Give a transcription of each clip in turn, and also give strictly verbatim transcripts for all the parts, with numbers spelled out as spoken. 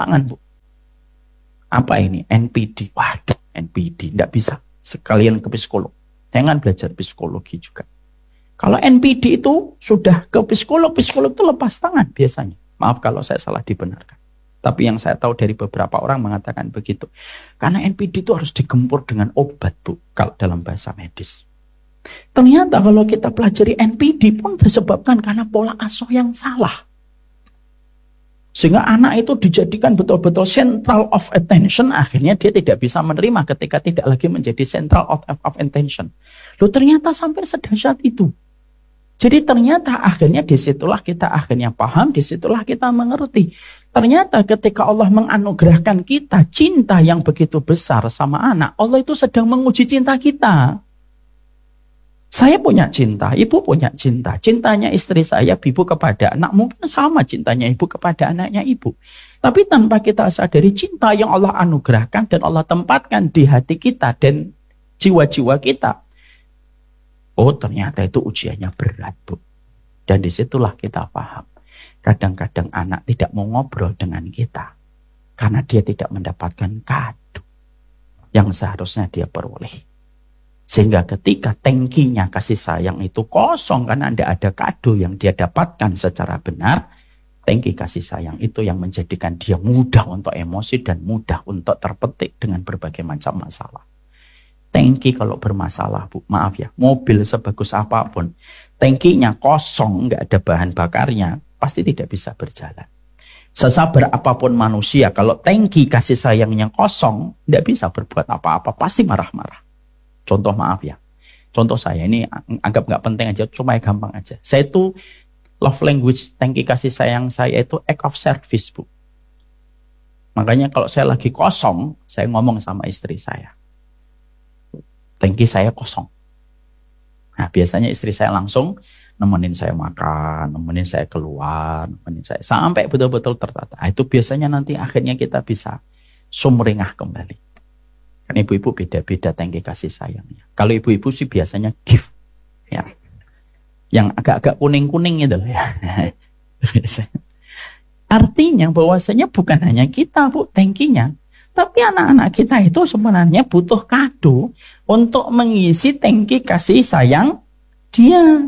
tangan, Bu. Apa ini? N P D. Waduh, N P D. Tidak bisa. Sekalian ke psikolog. Jangan belajar psikologi juga. Kalau N P D itu sudah ke psikolog, psikolog itu lepas tangan biasanya. Maaf kalau saya salah dibenarkan. Tapi yang saya tahu dari beberapa orang mengatakan begitu. Karena N P D itu harus digempur dengan obat, Bu, kalau dalam bahasa medis. Ternyata kalau kita pelajari N P D pun disebabkan karena pola asuh yang salah. Sehingga anak itu dijadikan betul-betul central of attention. Akhirnya dia tidak bisa menerima ketika tidak lagi menjadi central of, of attention. Loh, ternyata sampai sedahsyat itu. Jadi ternyata akhirnya disitulah kita akhirnya paham, disitulah kita mengerti. Ternyata ketika Allah menganugerahkan kita cinta yang begitu besar sama anak, Allah itu sedang menguji cinta kita. Saya punya cinta, ibu punya cinta. Cintanya istri saya, ibu kepada anak, mungkin sama cintanya ibu kepada anaknya ibu. Tapi tanpa kita sadari cinta yang Allah anugerahkan dan Allah tempatkan di hati kita dan jiwa-jiwa kita. Oh, ternyata itu ujiannya berat, Bu. Dan disitulah kita paham. Kadang-kadang anak tidak mau ngobrol dengan kita. Karena dia tidak mendapatkan kado yang seharusnya dia peroleh. Sehingga ketika tangkinya kasih sayang itu kosong karena tidak ada kado yang dia dapatkan secara benar, tangki kasih sayang itu yang menjadikan dia mudah untuk emosi dan mudah untuk terpetik dengan berbagai macam masalah. Tangki kalau bermasalah, Bu, maaf ya, mobil sebagus apapun, tangkinya kosong, nggak ada bahan bakarnya, pasti tidak bisa berjalan. Sesabar apapun manusia, kalau tangki kasih sayangnya kosong, tidak bisa berbuat apa-apa, pasti marah-marah. Contoh maaf ya, contoh saya ini anggap nggak penting aja, cuma gampang aja. Saya itu love language tangki kasih sayang saya itu act of service, Bu. Makanya kalau saya lagi kosong, saya ngomong sama istri saya. Tangki saya kosong. Nah, biasanya istri saya langsung nemenin saya makan, nemenin saya keluar, nemenin saya sampai betul-betul tertata. Nah, itu biasanya nanti akhirnya kita bisa sumringah kembali. Kan ibu-ibu beda-beda tangki kasih sayangnya. Kalau ibu-ibu sih biasanya gift, ya, yang agak-agak kuning-kuning itu ya. Artinya bahwasanya bukan hanya kita, Bu, tangkinya. Tapi anak-anak kita itu sebenarnya butuh kado untuk mengisi tangki kasih sayang dia.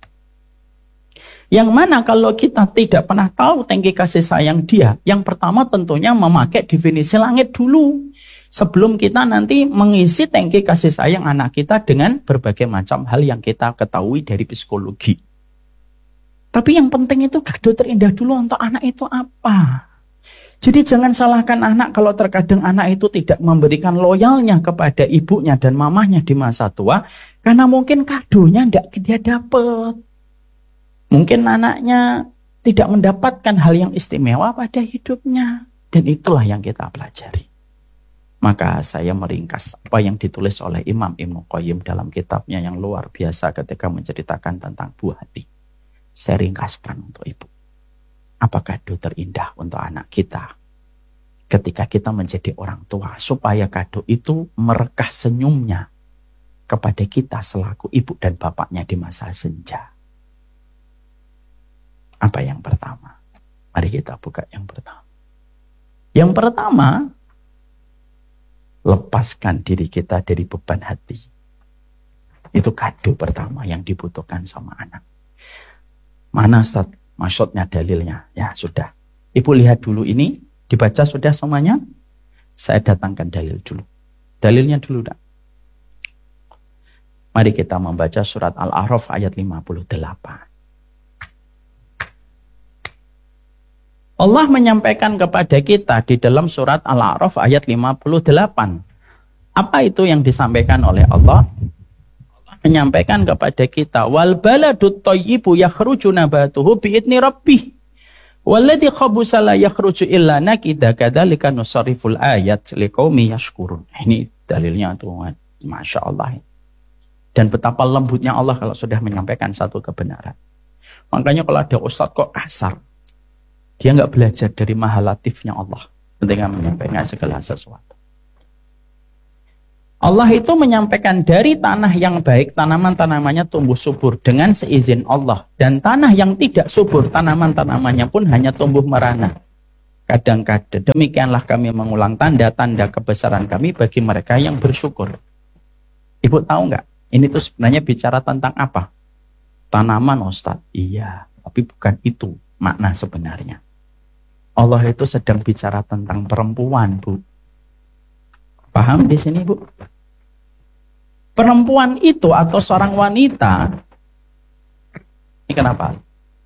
Yang mana kalau kita tidak pernah tahu tangki kasih sayang dia, yang pertama tentunya memakai definisi langit dulu. Sebelum kita nanti mengisi tangki kasih sayang anak kita dengan berbagai macam hal yang kita ketahui dari psikologi. Tapi yang penting itu kado terindah dulu untuk anak itu apa? Jadi jangan salahkan anak kalau terkadang anak itu tidak memberikan loyalnya kepada ibunya dan mamahnya di masa tua. Karena mungkin kadonya tidak dia dapat. Mungkin anaknya tidak mendapatkan hal yang istimewa pada hidupnya. Dan itulah yang kita pelajari. Maka saya meringkas apa yang ditulis oleh Imam Ibnu Qayyim dalam kitabnya yang luar biasa ketika menceritakan tentang buah hati. Saya ringkaskan untuk ibu. Apa kado terindah untuk anak kita ketika kita menjadi orang tua, supaya kado itu merekah senyumnya kepada kita selaku ibu dan bapaknya di masa senja. Apa yang pertama? Mari kita buka yang pertama. Yang pertama, lepaskan diri kita dari beban hati. Itu kado pertama yang dibutuhkan sama anak. Mana Ustaz? Maksudnya dalilnya, ya sudah. Ibu lihat dulu ini, dibaca sudah semuanya. Saya datangkan dalil dulu. Dalilnya dulu dah. Mari kita membaca surat Al-A'raf ayat lima puluh delapan. Allah menyampaikan kepada kita di dalam surat Al-A'raf ayat lima puluh delapan. Apa itu yang disampaikan oleh Allah? Menyampaikan kepada kita, wal baladut thayyibu yakhruju nabatuhu biidni rabbih walladzi khabusa la yakhruju illa nakida kadzalika nusarriful ayat liqaumi yashkurun. Ini dalilnya Tuhan, Masya Allah. Dan betapa lembutnya Allah kalau sudah menyampaikan satu kebenaran. Makanya kalau ada ustadz kok kasar, dia nggak belajar dari maha latifnya Allah ketika menyampaikan segala sesuatu. Allah itu menyampaikan dari tanah yang baik, tanaman-tanamannya tumbuh subur dengan seizin Allah. Dan tanah yang tidak subur, tanaman-tanamannya pun hanya tumbuh merana. Kadang-kadang demikianlah kami mengulang tanda-tanda kebesaran kami bagi mereka yang bersyukur. Ibu tahu nggak? Ini tuh sebenarnya bicara tentang apa? Tanaman, Ustaz. Iya, tapi bukan itu makna sebenarnya. Allah itu sedang bicara tentang perempuan, Bu. Paham di sini, Bu? Perempuan itu atau seorang wanita, ini kenapa?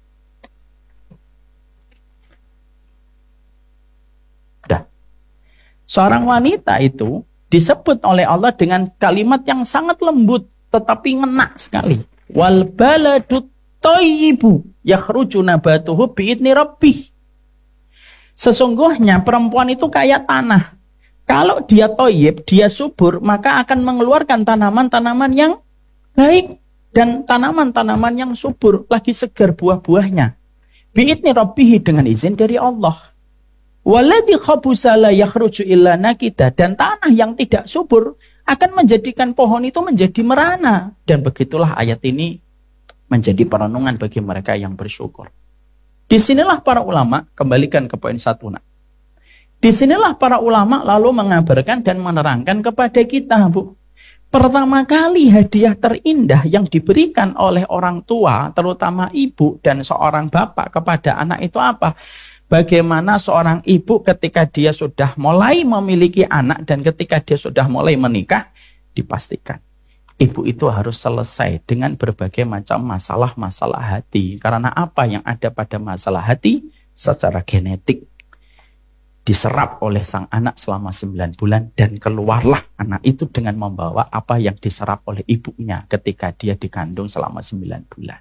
Seorang wanita itu disebut oleh Allah dengan kalimat yang sangat lembut tetapi ngena sekali. Wal baladut thayyibu yakhruju nabatuhu biidzni rabbih. Sesungguhnya perempuan itu kayak tanah. Kalau dia thayyib, dia subur, maka akan mengeluarkan tanaman-tanaman yang baik dan tanaman-tanaman yang subur, lagi segar buah-buahnya. Biidzni rabbih, dengan izin dari Allah. Waladhi khabusa la yakhruju illa nakida, dan tanah yang tidak subur akan menjadikan pohon itu menjadi merana. Dan begitulah ayat ini menjadi perenungan bagi mereka yang bersyukur. Disinilah para ulama, kembalikan ke poin satu nak. Disinilah para ulama lalu mengabarkan dan menerangkan kepada kita, Bu. Pertama kali hadiah terindah yang diberikan oleh orang tua, terutama ibu dan seorang bapak kepada anak itu apa? Bagaimana seorang ibu ketika dia sudah mulai memiliki anak dan ketika dia sudah mulai menikah, dipastikan ibu itu harus selesai dengan berbagai macam masalah-masalah hati. Karena apa yang ada pada masalah hati secara genetik diserap oleh sang anak selama sembilan bulan dan keluarlah anak itu dengan membawa apa yang diserap oleh ibunya ketika dia dikandung selama sembilan bulan.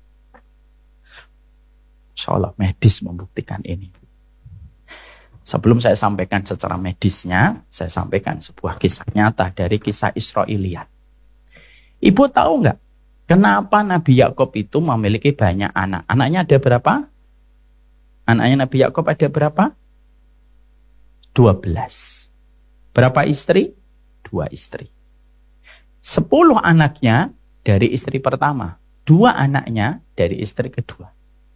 Insya Allah medis membuktikan ini. Sebelum saya sampaikan secara medisnya, saya sampaikan sebuah kisah nyata dari kisah Israiliyat. Ibu tahu nggak, kenapa Nabi Yakub itu memiliki banyak anak? Anaknya ada berapa? Anaknya Nabi Yakub ada berapa? dua belas. Berapa istri? Dua istri. Sepuluh anaknya dari istri pertama. Dua anaknya dari istri kedua.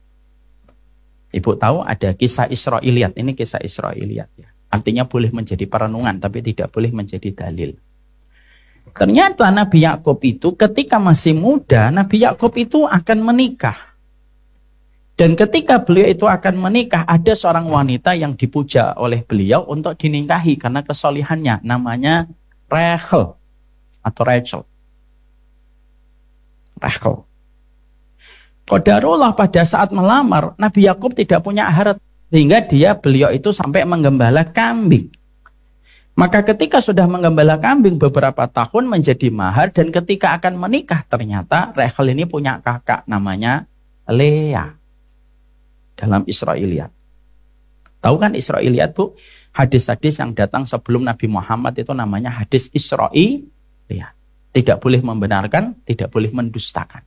Ibu tahu ada kisah Israiliyat. Ini kisah Israiliyat ya. Artinya boleh menjadi perenungan tapi tidak boleh menjadi dalil. Ternyata Nabi Yakub itu ketika masih muda, Nabi Yakub itu akan menikah. Dan ketika beliau itu akan menikah, ada seorang wanita yang dipuja oleh beliau untuk dinikahi karena kesolihannya. Namanya Rachel atau Rachel. Rachel. Qadarullah pada saat melamar, Nabi Yakub tidak punya harta, sehingga dia beliau itu sampai menggembala kambing. Maka ketika sudah menggembala kambing beberapa tahun menjadi mahar, dan ketika akan menikah ternyata Rachel ini punya kakak namanya Leah. Dalam Israiliyat. Tahu kan Israiliyat, Bu? Hadis-hadis yang datang sebelum Nabi Muhammad itu namanya hadis Israiliyat. Tidak boleh membenarkan, tidak boleh mendustakan.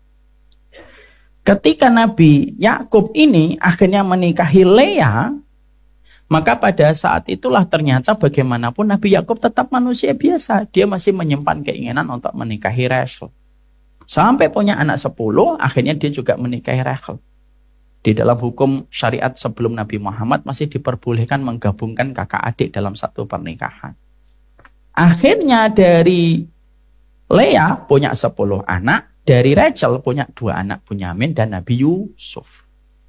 Ketika Nabi Yakub ini akhirnya menikahi Leah, maka pada saat itulah ternyata bagaimanapun Nabi Yakub tetap manusia biasa. Dia masih menyimpan keinginan untuk menikahi Rachel. Sampai punya anak sepuluh, akhirnya dia juga menikahi Rachel. Di dalam hukum syariat sebelum Nabi Muhammad masih diperbolehkan menggabungkan kakak adik dalam satu pernikahan. Akhirnya dari Leah punya sepuluh anak. Dari Rachel punya dua anak, Bunyamin dan Nabi Yusuf.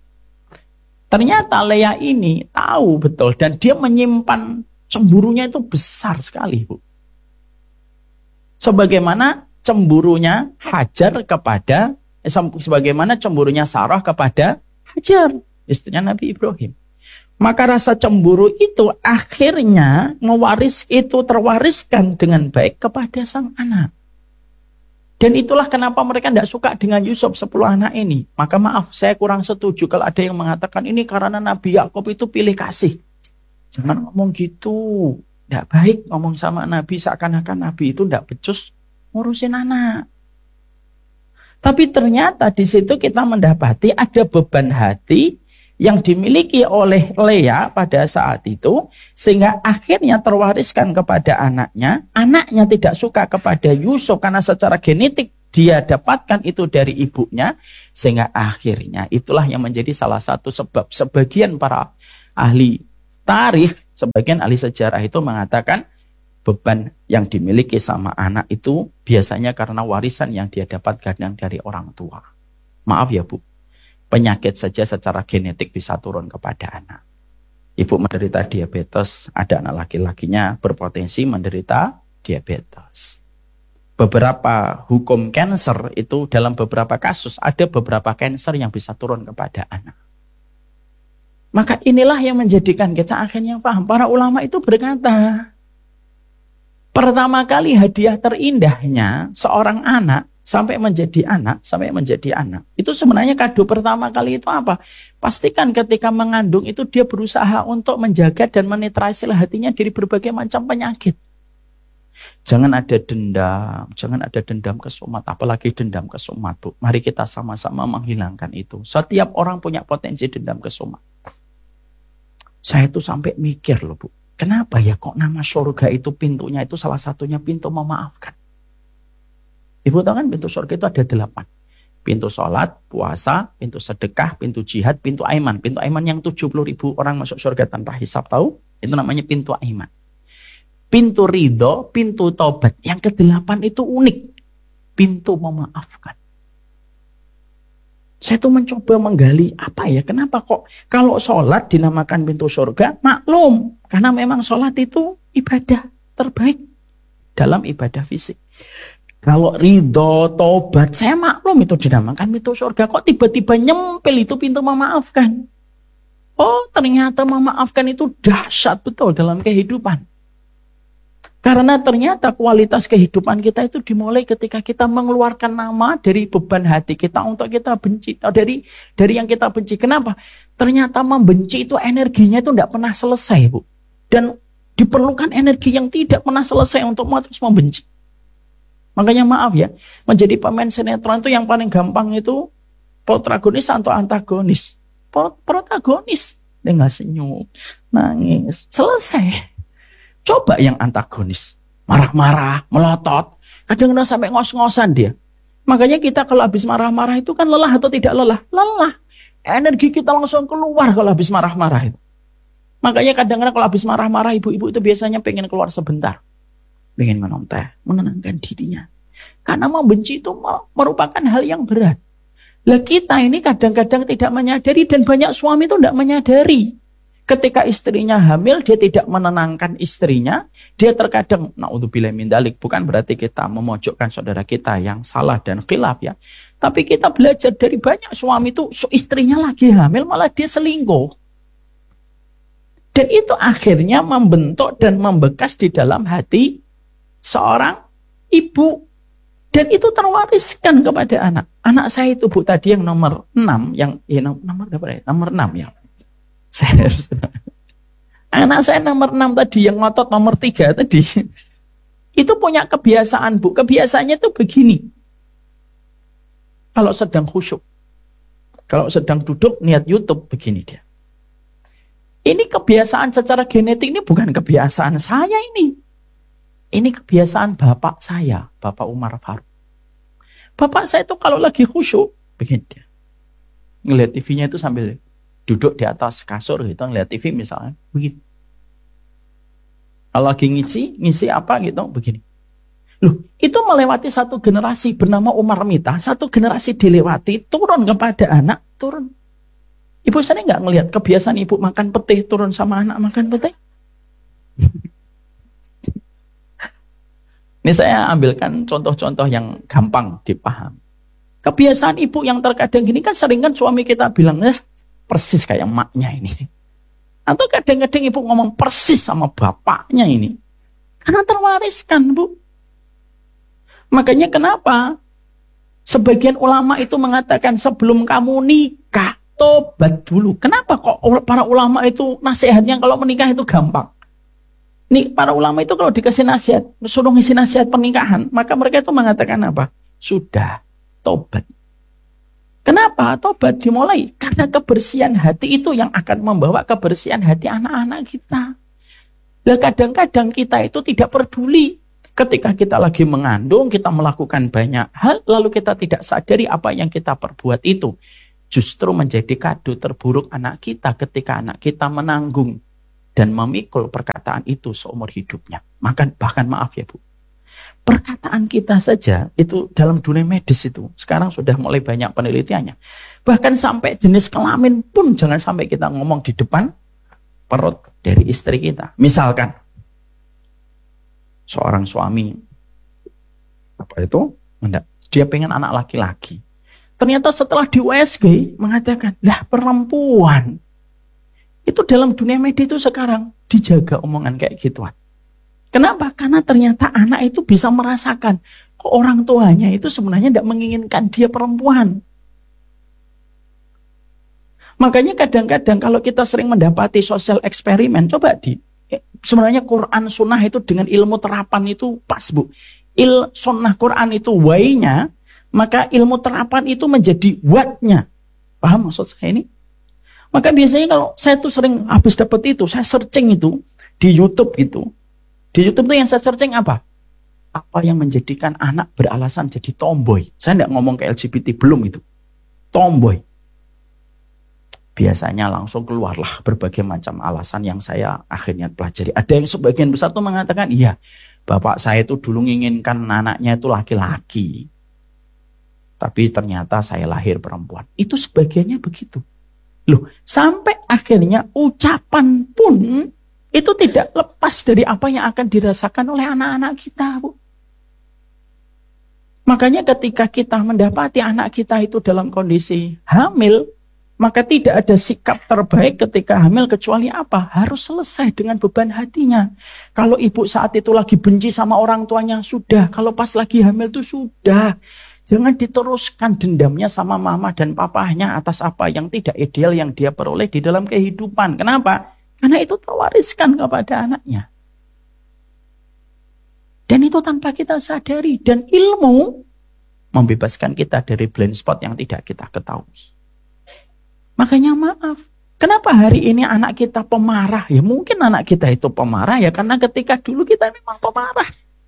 Ternyata Leah ini tahu betul dan dia menyimpan cemburunya itu besar sekali, Bu. Sebagaimana cemburunya Hajar kepada, eh, sebagaimana cemburunya Sarah kepada Hajar, istrinya Nabi Ibrahim. Maka rasa cemburu itu akhirnya mewaris itu terwariskan dengan baik kepada sang anak. Dan itulah kenapa mereka tidak suka dengan Yusuf, sepuluh anak ini. Maka maaf, saya kurang setuju kalau ada yang mengatakan ini karena Nabi Yakub itu pilih kasih. Jangan ngomong gitu. Tidak baik ngomong sama Nabi seakan-akan Nabi itu tidak becus ngurusin anak. Tapi ternyata di situ kita mendapati ada beban hati yang dimiliki oleh Leah pada saat itu, sehingga akhirnya terwariskan kepada anaknya. Anaknya tidak suka kepada Yusuf karena secara genetik dia dapatkan itu dari ibunya, sehingga akhirnya itulah yang menjadi salah satu sebab sebagian para ahli tarikh, sebagian ahli sejarah itu mengatakan beban yang dimiliki sama anak itu biasanya karena warisan yang dia dapatkan yang dari orang tua. Maaf ya Bu, penyakit saja secara genetik bisa turun kepada anak. Ibu menderita diabetes, ada anak laki-lakinya berpotensi menderita diabetes. Beberapa hukum cancer itu dalam beberapa kasus ada beberapa cancer yang bisa turun kepada anak. Maka inilah yang menjadikan kita akhirnya paham. Para ulama itu berkata, pertama kali hadiah terindahnya seorang anak sampai menjadi anak, sampai menjadi anak. Itu sebenarnya kado pertama kali itu apa? Pastikan ketika mengandung itu dia berusaha untuk menjaga dan menetralisir hatinya dari berbagai macam penyakit. Jangan ada dendam, jangan ada dendam kesumat, apalagi dendam kesumat, Bu. Mari kita sama-sama menghilangkan itu. Setiap orang punya potensi dendam kesumat. Saya tuh sampai mikir loh Bu, kenapa ya kok nama surga itu pintunya itu salah satunya pintu memaafkan. Ibu tahu kan pintu surga itu ada delapan. Pintu sholat, puasa, pintu sedekah, pintu jihad, pintu aiman. Pintu aiman yang tujuh puluh ribu orang masuk surga tanpa hisab, tahu? Itu namanya pintu aiman. Pintu ridho, pintu taubat. Yang kedelapan itu unik. Pintu memaafkan. Saya tuh mencoba menggali apa ya, kenapa kok kalau sholat dinamakan pintu surga, maklum. Karena memang sholat itu ibadah terbaik dalam ibadah fisik. Kalau ridho, taubat, saya maklum itu dinamakan pintu surga. Kok tiba-tiba nyempil itu pintu memaafkan? Oh, ternyata memaafkan itu dahsyat betul dalam kehidupan. Karena ternyata kualitas kehidupan kita itu dimulai ketika kita mengeluarkan nama dari beban hati kita untuk kita benci. Dari dari yang kita benci. Kenapa? Ternyata membenci itu energinya itu tidak pernah selesai, Bu. Dan diperlukan energi yang tidak pernah selesai untuk terus membenci. Makanya maaf ya, menjadi pemain sinetron itu yang paling gampang itu protagonis atau antagonis. Protagonis. Dia nggak senyum, nangis, selesai. Coba yang antagonis, marah-marah, melotot, kadang-kadang sampai ngos-ngosan dia. Makanya kita kalau habis marah-marah itu kan lelah atau tidak lelah? Lelah. Energi kita langsung keluar kalau habis marah-marah itu. Makanya kadang-kadang kalau habis marah-marah ibu-ibu itu biasanya pengen keluar sebentar. Pengen minum teh, menenangkan dirinya. Karena membenci itu merupakan hal yang berat. Lah kita ini kadang-kadang tidak menyadari dan banyak suami itu tidak menyadari. Ketika istrinya hamil, dia tidak menenangkan istrinya. Dia terkadang, na'udzubillah min dzalik, bukan berarti kita memojokkan saudara kita yang salah dan khilaf ya. Tapi kita belajar dari banyak suami itu, istrinya lagi hamil, malah dia selingkuh. Dan itu akhirnya membentuk dan membekas di dalam hati seorang ibu. Dan itu terwariskan kepada anak. Anak saya itu Bu tadi yang nomor enam, yang ya, nomor berapa ya? Nomor enam ya. Saya, anak saya nomor enam tadi yang ngotot nomor tiga tadi itu punya kebiasaan Bu. Kebiasaannya itu begini. Kalau sedang khusyuk, kalau sedang duduk niat YouTube begini dia. Ini kebiasaan secara genetik, ini bukan kebiasaan saya ini. Ini kebiasaan bapak saya, Bapak Umar Faruk. Bapak saya itu kalau lagi khusyuk begini dia. Ngeliat T V-nya itu sambil duduk di atas kasur gitu, ngeliat T V misalnya, begini. Kalau lagi ngisi, ngisi apa gitu, begini. Loh, itu melewati satu generasi bernama Umar Mita, satu generasi dilewati, turun kepada anak, turun. Ibu sering nggak ngelihat kebiasaan ibu makan pete turun sama anak makan pete? Ini saya ambilkan contoh-contoh yang gampang dipaham. Kebiasaan ibu yang terkadang gini kan sering kan suami kita bilang, eh, persis kayak maknya ini. Atau kadang-kadang ibu ngomong persis sama bapaknya ini. Karena terwariskan, Bu. Makanya kenapa sebagian ulama itu mengatakan sebelum kamu nikah, tobat dulu. Kenapa kok para ulama itu nasihatnya kalau menikah itu gampang? Nih, para ulama itu kalau dikasih nasihat, suruh ngisi nasihat pernikahan, maka mereka itu mengatakan apa? Sudah, tobat. Kenapa tobat dimulai? Karena kebersihan hati itu yang akan membawa kebersihan hati anak-anak kita. Nah, kadang-kadang kita itu tidak peduli. Ketika kita lagi mengandung, kita melakukan banyak hal, lalu kita tidak sadari apa yang kita perbuat itu. Justru menjadi kado terburuk anak kita ketika anak kita menanggung dan memikul perkataan itu seumur hidupnya. Maka bahkan maaf ya Bu, perkataan kita saja itu dalam dunia medis itu sekarang sudah mulai banyak penelitiannya. Bahkan sampai jenis kelamin pun jangan sampai kita ngomong di depan perut dari istri kita. Misalkan seorang suami apa itu enggak, dia pengen anak laki-laki. Ternyata setelah di U S G mengatakan, lah perempuan. Itu dalam dunia medis itu sekarang dijaga omongan kayak gituan. Kenapa? Karena ternyata anak itu bisa merasakan orang tuanya itu sebenarnya tidak menginginkan dia perempuan. Makanya kadang-kadang kalau kita sering mendapati sosial eksperimen, coba di sebenarnya Quran Sunnah itu dengan ilmu terapan itu pas Bu. Il Sunnah Quran itu why-nya, maka ilmu terapan itu menjadi what-nya. Paham maksud saya ini? Maka biasanya kalau saya tuh sering habis dapat itu, saya searching itu di YouTube gitu. Di YouTube tuh yang saya searching apa? Apa yang menjadikan anak beralasan jadi tomboy? Saya tidak ngomong ke L G B T, belum itu. Tomboy. Biasanya langsung keluarlah berbagai macam alasan yang saya akhirnya pelajari. Ada yang sebagian besar tuh mengatakan, iya, bapak saya itu dulu menginginkan anaknya itu laki-laki. Tapi ternyata saya lahir perempuan. Itu sebagiannya begitu. Loh, sampai akhirnya ucapan pun itu tidak lepas dari apa yang akan dirasakan oleh anak-anak kita, Bu. Makanya ketika kita mendapati anak kita itu dalam kondisi hamil, maka tidak ada sikap terbaik ketika hamil kecuali apa? Harus selesai dengan beban hatinya. Kalau ibu saat itu lagi benci sama orang tuanya, sudah. Kalau pas lagi hamil itu sudah. Jangan diteruskan dendamnya sama mama dan papahnya atas apa yang tidak ideal yang dia peroleh di dalam kehidupan. Kenapa? Karena itu terwariskan kepada anaknya. Dan itu tanpa kita sadari. Dan ilmu membebaskan kita dari blind spot yang tidak kita ketahui. Makanya maaf. Kenapa hari ini anak kita pemarah? Ya mungkin anak kita itu pemarah ya karena ketika dulu kita memang pemarah.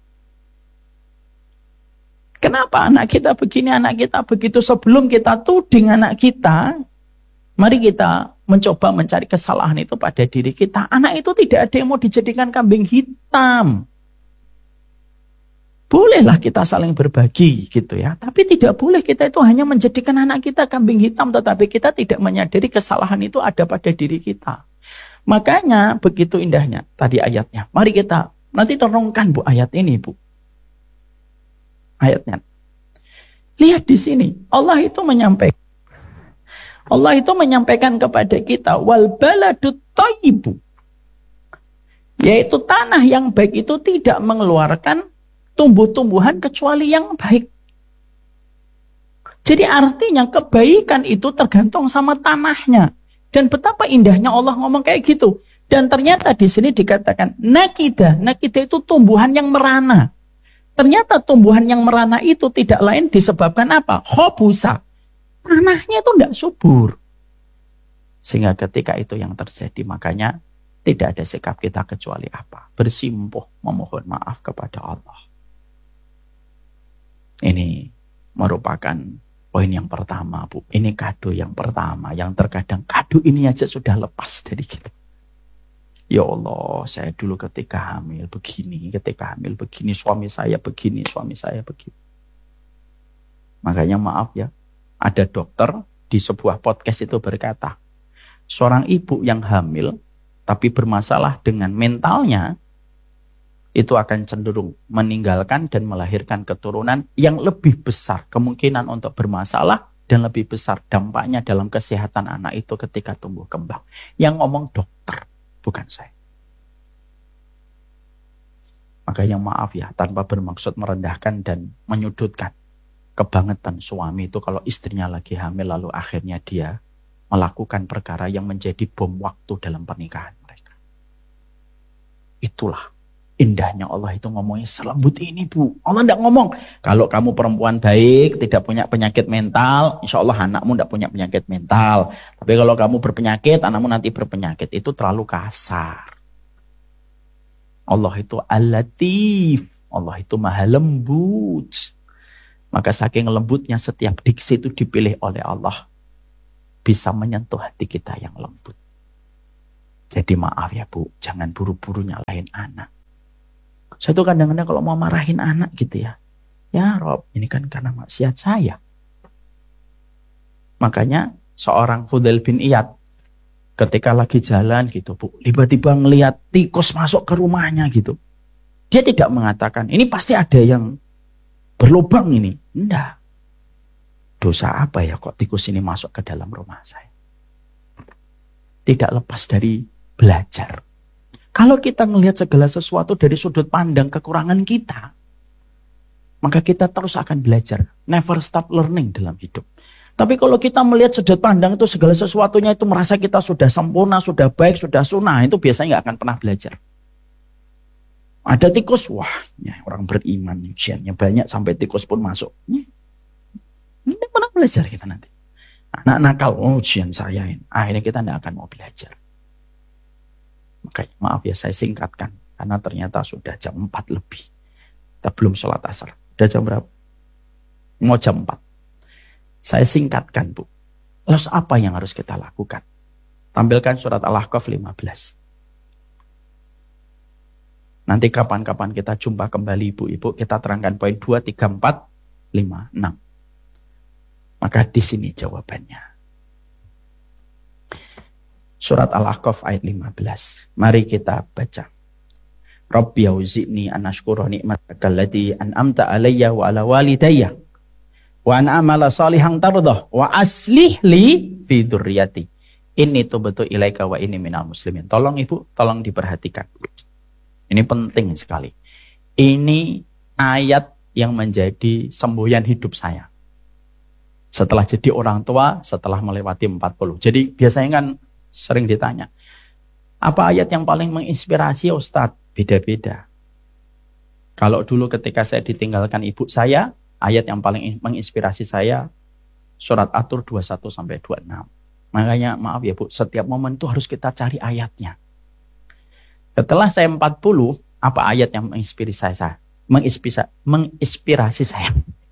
Kenapa anak kita begini, anak kita begitu? Sebelum kita tuding anak kita, mari kita mencoba mencari kesalahan itu pada diri kita. Anak itu tidak ada yang mau dijadikan kambing hitam. Bolehlah kita saling berbagi gitu ya. Tapi tidak boleh kita itu hanya menjadikan anak kita kambing hitam. Tetapi kita tidak menyadari kesalahan itu ada pada diri kita. Makanya begitu indahnya tadi ayatnya. Mari kita nanti renungkan Bu ayat ini Bu. Ayatnya. Lihat di sini. Allah itu menyampaikan. Allah itu menyampaikan kepada kita. Wal baladut thayyibu. Yaitu tanah yang baik itu tidak mengeluarkan tumbuh-tumbuhan kecuali yang baik. Jadi artinya kebaikan itu tergantung sama tanahnya. Dan betapa indahnya Allah ngomong kayak gitu. Dan ternyata di sini dikatakan nakidah. Nakidah itu tumbuhan yang merana. Ternyata tumbuhan yang merana itu tidak lain disebabkan apa? Khobusa. Tanahnya itu tidak subur. Sehingga ketika itu yang terjadi, makanya tidak ada sikap kita kecuali apa? Bersimpuh memohon maaf kepada Allah. Ini merupakan poin yang pertama, Bu. Ini kado yang pertama. Yang terkadang kado ini aja sudah lepas dari kita. Ya Allah, saya dulu ketika hamil begini, ketika hamil begini, suami saya begini, suami saya begini. Makanya maaf ya, ada dokter di sebuah podcast itu berkata, seorang ibu yang hamil, tapi bermasalah dengan mentalnya, itu akan cenderung meninggalkan dan melahirkan keturunan yang lebih besar kemungkinan untuk bermasalah dan lebih besar dampaknya dalam kesehatan anak itu ketika tumbuh kembang. Yang ngomong dokter, bukan saya. Makanya maaf ya, tanpa bermaksud merendahkan dan menyudutkan. Kebangetan suami itu kalau istrinya lagi hamil lalu akhirnya dia melakukan perkara yang menjadi bom waktu dalam pernikahan mereka. Itulah indahnya Allah itu ngomongnya selembut ini Bu. Allah tidak ngomong, kalau kamu perempuan baik, tidak punya penyakit mental, insya Allah anakmu tidak punya penyakit mental. Tapi kalau kamu berpenyakit, anakmu nanti berpenyakit. Itu terlalu kasar. Allah itu al-latif. Allah itu maha lembut. Maka saking lembutnya setiap diksi itu dipilih oleh Allah. Bisa menyentuh hati kita yang lembut. Jadi maaf ya Bu, jangan buru-buru nyalahin anak. Saya tuh kadang-kadang kalau mau marahin anak gitu ya, ya Rob, ini kan karena maksiat saya. Makanya seorang Fudail bin Iyad ketika lagi jalan gitu Bu, tiba-tiba ngelihat tikus masuk ke rumahnya gitu. Dia tidak mengatakan, ini pasti ada yang berlubang ini. Enggak. Dosa apa ya kok tikus ini masuk ke dalam rumah saya? Tidak lepas dari belajar. Kalau kita ngelihat segala sesuatu dari sudut pandang kekurangan kita, maka kita terus akan belajar. Never stop learning dalam hidup. Tapi kalau kita melihat sudut pandang itu segala sesuatunya itu merasa kita sudah sempurna, sudah baik, sudah sunnah, itu biasanya nggak akan pernah belajar. Ada tikus, wah ya, orang beriman ujiannya banyak sampai tikus pun masuk. Hmm. Ini pernah belajar kita nanti. Anak nakal, oh, ujian saya ini. Akhirnya kita tidak akan mau belajar. Makanya maaf ya saya singkatkan. Karena ternyata sudah jam empat lebih. Kita belum sholat asar. Udah jam berapa? Mau jam empat. Saya singkatkan Bu. Lalu apa yang harus kita lakukan? Tampilkan surat Al-Ahqaf lima belas. Nanti kapan-kapan kita jumpa kembali Ibu-Ibu. Kita terangkan poin dua, tiga, empat, lima, enam. Maka di sini jawabannya. Surat Al-Ahqaf ayat lima belas. Mari kita baca. Rabbi auzi'ni an ashkura ni'mataka allati an'amta alayya wa ala walidayya wa an amala salihan tardah wa aslih li fi dzurriyyati. Ini tubtu ilaika wa inni minal muslimin. Tolong Ibu, tolong diperhatikan. Ini penting sekali. Ini ayat yang menjadi semboyan hidup saya. Setelah jadi orang tua, setelah melewati empat puluh. Jadi biasanya kan sering ditanya, apa ayat yang paling menginspirasi Ustadz? Beda-beda. Kalau dulu ketika saya ditinggalkan ibu saya, ayat yang paling menginspirasi saya, surat At-Tur dua puluh satu sampai dua puluh enam. Makanya maaf ya Bu, setiap momen itu harus kita cari ayatnya. Setelah saya empat puluh, apa ayat yang menginspirasi saya? Menginspirasi, menginspirasi saya.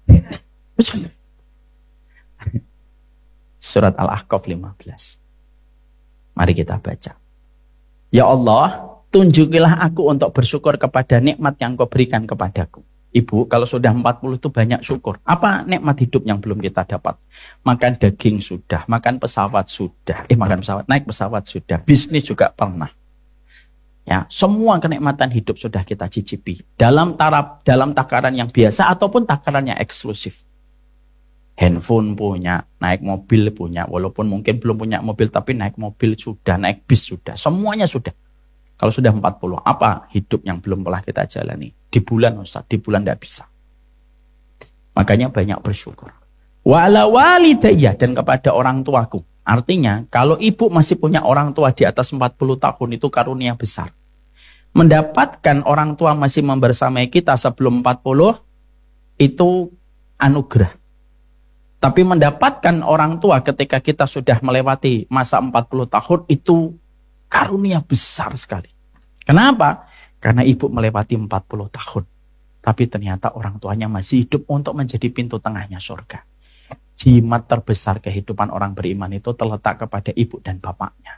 Surat Al-Ahqaf lima belas. Mari kita baca. Ya Allah, tunjukilah aku untuk bersyukur kepada nikmat yang Kau berikan kepadaku. Ibu, kalau sudah empat puluh itu banyak syukur. Apa nikmat hidup yang belum kita dapat? Makan daging sudah, makan pesawat sudah. Eh, makan pesawat, naik pesawat sudah. Bisnis juga pernah. Ya, semua kenikmatan hidup sudah kita cicipi. Dalam taraf, dalam takaran yang biasa ataupun takaran yang eksklusif. Handphone punya, naik mobil punya. Walaupun mungkin belum punya mobil, tapi naik mobil sudah, naik bis sudah. Semuanya sudah. Kalau sudah empat puluh, apa hidup yang belum pernah kita jalani? Di bulan Ustaz, di bulan tidak bisa. Makanya banyak bersyukur. Wa ala walidayya, dan kepada orang tuaku. Artinya, kalau ibu masih punya orang tua di atas empat puluh tahun, itu karunia besar. Mendapatkan orang tua masih membersamai kita sebelum empat puluh, itu anugerah. Tapi mendapatkan orang tua ketika kita sudah melewati masa empat puluh tahun, itu karunia besar sekali. Kenapa? Karena ibu melewati empat puluh tahun. Tapi ternyata orang tuanya masih hidup untuk menjadi pintu tengahnya surga. Jimat terbesar kehidupan orang beriman itu terletak kepada ibu dan bapaknya.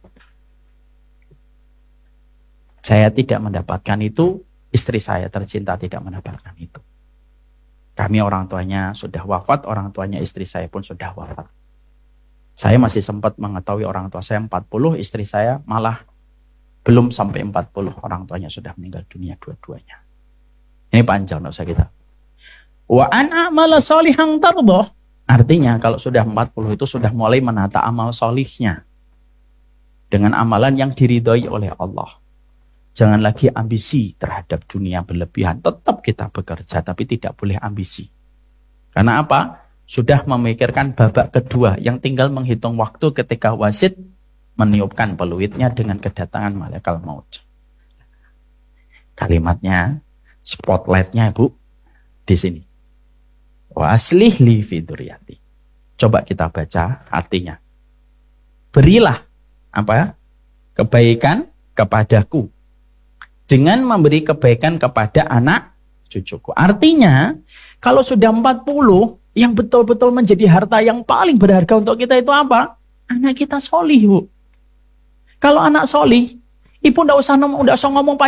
Saya tidak mendapatkan itu, istri saya tercinta tidak mendapatkan itu. Kami orang tuanya sudah wafat, orang tuanya istri saya pun sudah wafat. Saya masih sempat mengetahui orang tua saya empat puluh, istri saya malah belum sampai empat puluh, orang tuanya sudah meninggal dunia dua-duanya. Ini panjang, tidak usah kita. Wa an a'mala sholihan tardah. Artinya kalau sudah empat puluh itu sudah mulai menata amal solihnya. Dengan amalan yang diridhoi oleh Allah. Jangan lagi ambisi terhadap dunia berlebihan. Tetap kita bekerja tapi tidak boleh ambisi. Karena apa? Sudah memikirkan babak kedua yang tinggal menghitung waktu ketika wasit meniupkan peluitnya dengan kedatangan malaikat maut. Kalimatnya, spotlightnya Ibu, di sini. Wa aslih li fi dzurriyyati. Coba kita baca artinya. Berilah apa? Kebaikan kepadaku dengan memberi kebaikan kepada anak cucuku. Artinya, kalau sudah empat puluh, yang betul-betul menjadi harta yang paling berharga untuk kita itu apa? Anak kita solih, Bu. Kalau anak solih, ibu ndak usah ngomong, ndak usah ngomong